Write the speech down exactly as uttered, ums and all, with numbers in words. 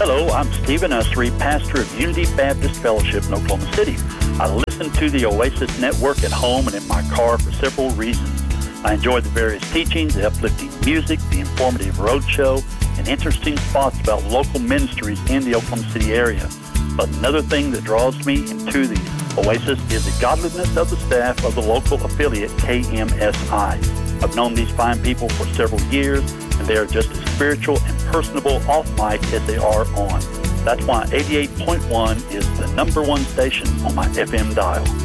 Hello, I'm Stephen Usry, pastor of Unity Baptist Fellowship in Oklahoma City. I listen to the Oasis Network at home and in my car for several reasons. I enjoy the various teachings, the uplifting music, the informative roadshow, and interesting spots about local ministries in the Oklahoma City area. But another thing that draws me into the Oasis is the godliness of the staff of the local affiliate K M S I. I've known these fine people for several years, and they are just as spiritual and personable off mic as they are on. That's why eighty-eight point one is the number one station on my F M dial.